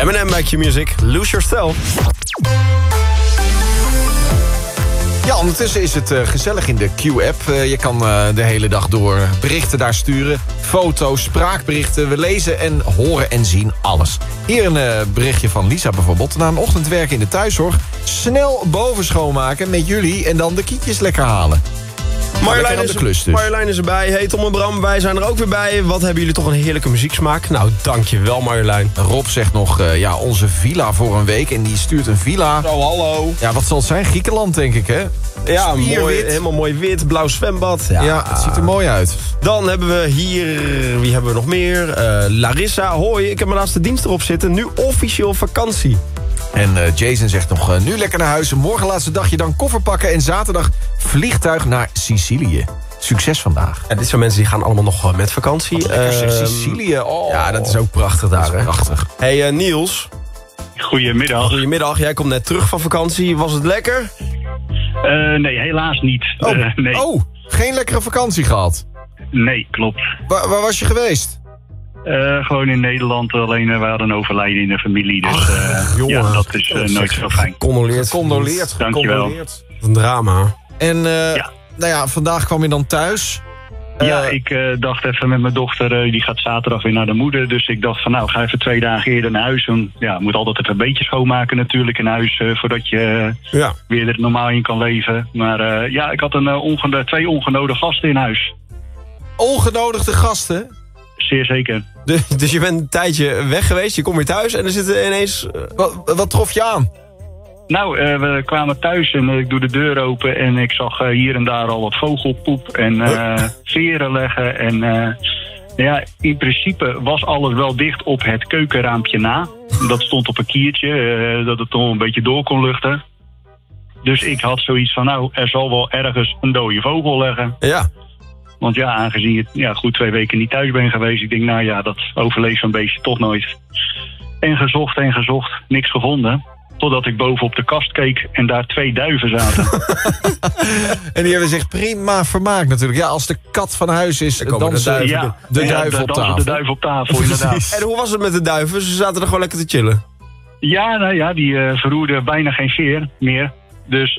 M&M bij Q-Music, Lose Yourself. Ja, ondertussen is het gezellig in de Q-app. Je kan de hele dag door berichten daar sturen. Foto's, spraakberichten. We lezen en horen en zien alles. Hier een berichtje van Lisa bijvoorbeeld. Na een ochtend werken in de thuiszorg. Snel boven schoonmaken met jullie en dan de kietjes lekker halen. Marjolein is erbij. Hey Tom en Bram, wij zijn er ook weer bij. Wat hebben jullie toch een heerlijke muzieksmaak. Nou, dankjewel Marjolein. Rob zegt nog, onze villa voor een week. En die stuurt een villa. Oh, hallo. Ja, wat zal het zijn? Griekenland, denk ik, hè? Ja, mooi, helemaal mooi wit, blauw zwembad. Ja, het ziet er mooi uit. Dan hebben we hier, wie hebben we nog meer? Larissa, hoi, ik heb mijn laatste dienst erop zitten. Nu officieel vakantie. En Jason zegt nog, nu lekker naar huis. Morgen laatste dagje dan koffer pakken. En zaterdag vliegtuig naar Sicilië. Succes vandaag. Ja, dit zijn mensen die gaan allemaal nog met vakantie. Sicilië, oh. Ja, dat is ook prachtig daar, hè? Prachtig. Hey Niels. Goedemiddag. Goedemiddag, jij komt net terug van vakantie. Was het lekker? Nee, helaas niet. Nee. Geen lekkere vakantie gehad? Nee, klopt. Waar was je geweest? Gewoon in Nederland, alleen we hadden een overlijden in de familie. Dus jongen, ja, dat is nooit zo fijn. Condoleerd. Dankjewel. Wat een drama. En vandaag kwam je dan thuis. Ja, ik dacht even met mijn dochter, die gaat zaterdag weer naar de moeder. Dus ik dacht van nou, ga even 2 dagen eerder naar huis. En, ja, moet altijd even een beetje schoonmaken natuurlijk in huis. Voordat je weer er normaal in kan leven. Maar ik had 2 ongenodigde gasten in huis. Ongenodigde gasten? Zeer zeker. Dus je bent een tijdje weg geweest, je komt weer thuis en er zitten ineens... Wat trof je aan? Nou, we kwamen thuis en ik doe de deur open en ik zag hier en daar al wat vogelpoep en veren leggen. En in principe was alles wel dicht op het keukenraampje na. Dat stond op een kiertje, dat het toch een beetje door kon luchten. Dus ik had zoiets van, nou, er zal wel ergens een dode vogel liggen. Ja. Want ja, aangezien je goed 2 weken niet thuis bent geweest, ik denk, nou ja, dat overleeft zo'n beestje toch nooit. En gezocht, niks gevonden. Totdat ik boven op de kast keek en daar 2 duiven zaten. En die hebben zich prima vermaakt natuurlijk. Ja, als de kat van huis is, dan de duiven op tafel. De duiven op tafel, inderdaad. En hoe was het met de duiven? Ze zaten er gewoon lekker te chillen. Ja, nou ja, die verroerden bijna geen veer meer. Dus...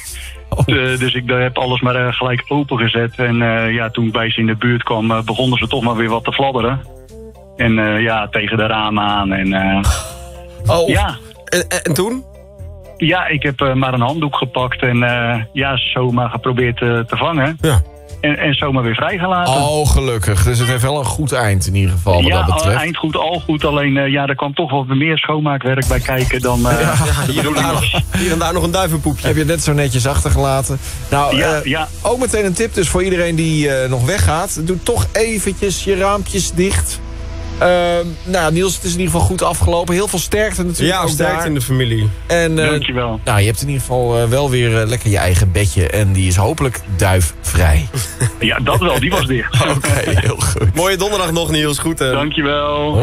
Dus ik heb alles maar gelijk opengezet. En toen ik bij ze in de buurt kwam, begonnen ze toch maar weer wat te fladderen. En tegen de ramen aan. En toen? Ja, ik heb maar een handdoek gepakt en zomaar geprobeerd te vangen. Ja. En zomaar weer vrijgelaten. Oh, gelukkig. Dus het heeft wel een goed eind in ieder geval wat dat betreft. Ja, eind goed, al goed. Alleen, er kwam toch wel meer schoonmaakwerk bij kijken dan... hier en daar nog een duivenpoepje. Heb je net zo netjes achtergelaten. Nou, ook meteen een tip dus voor iedereen die nog weggaat. Doe toch eventjes je raampjes dicht. Niels, het is in ieder geval goed afgelopen. Heel veel sterkte natuurlijk. Ja, sterkte in de familie. En, dankjewel. Nou, je hebt in ieder geval wel weer lekker je eigen bedje. En die is hopelijk duifvrij. Ja, dat wel. Die was dicht. Oké, heel goed. Mooie donderdag nog, Niels. Goed, hè? Dankjewel. Hoi.